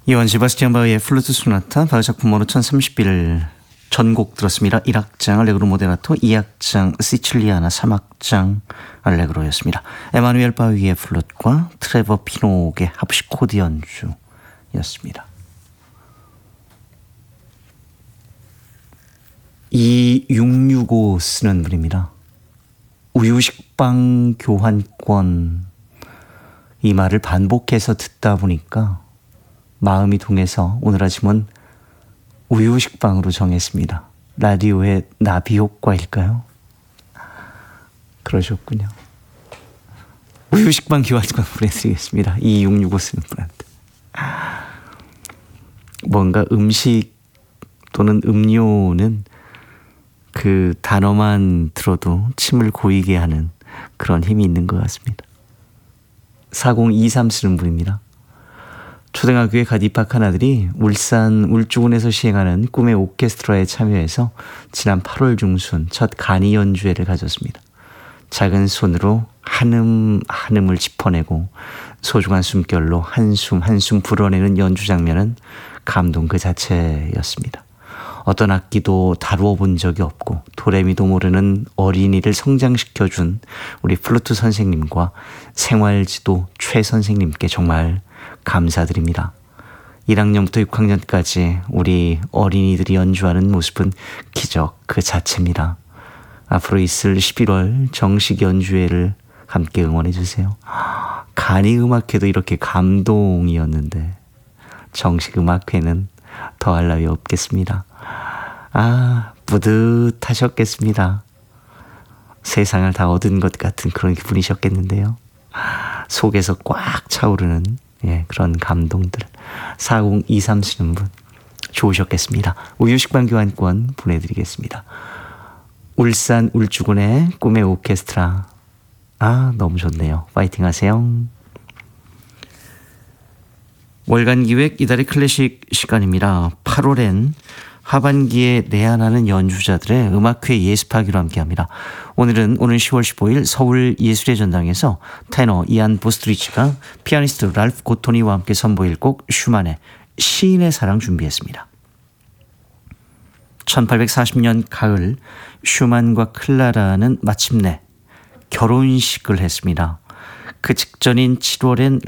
이원 세바스티안 바흐의 플루트 소나타 바흐작품 번호 1031 전곡 들었습니다. 1악장 알레그로 모데라토, 2악장 시칠리아나, 3악장 알레그로였습니다. 에마누엘 바흐의 플룻과 트레버 피노의 합시코드 연주였습니다. 2665 쓰는 분입니다. 우유식빵 교환권, 이 말을 반복해서 듣다 보니까 마음이 동해서 오늘 아침은 우유식빵으로 정했습니다. 라디오의 나비 효과일까요? 그러셨군요. 우유식빵 교환권 보내드리겠습니다. 2665 쓰는 분한테. 뭔가 음식 또는 음료는 그 단어만 들어도 침을 고이게 하는 그런 힘이 있는 것 같습니다. 4023 쓰는 분입니다. 초등학교에 갓 입학한 아들이 울산 울주군에서 시행하는 꿈의 오케스트라에 참여해서 지난 8월 중순 첫 간이 연주회를 가졌습니다. 작은 손으로 한음 한음을 짚어내고 소중한 숨결로 한숨 한숨 불어내는 연주 장면은 감동 그 자체였습니다. 어떤 악기도 다루어 본 적이 없고 도레미도 모르는 어린이를 성장시켜준 우리 플루트 선생님과 생활지도 최 선생님께 정말 감사드립니다. 1학년부터 6학년까지 우리 어린이들이 연주하는 모습은 기적 그 자체입니다. 앞으로 있을 11월 정식 연주회를 함께 응원해 주세요. 간이 음악회도 이렇게 감동이었는데 정식 음악회는 더할 나위 없겠습니다. 뿌듯하셨겠습니다. 세상을 다 얻은 것 같은 그런 기분이셨겠는데요. 속에서 꽉 차오르는 그런 감동들. 4023 쓰는 분 좋으셨겠습니다. 우유식빵 교환권 보내드리겠습니다. 울산 울주군의 꿈의 오케스트라. 너무 좋네요. 파이팅 하세요. 월간 기획 이달의 클래식 시간입니다. 8월엔 하반기에 내한하는 연주자들의 음악회 예습하기로 함께합니다. 오늘 10월 15일 서울 예술의 전당에서 테너 이안 보스트리치가 피아니스트 랄프 고토니와 함께 선보일 곡 슈만의 시인의 사랑 준비했습니다. 1840년 가을 슈만과 클라라는 마침내 결혼식을 했습니다. 그 직전인 7월엔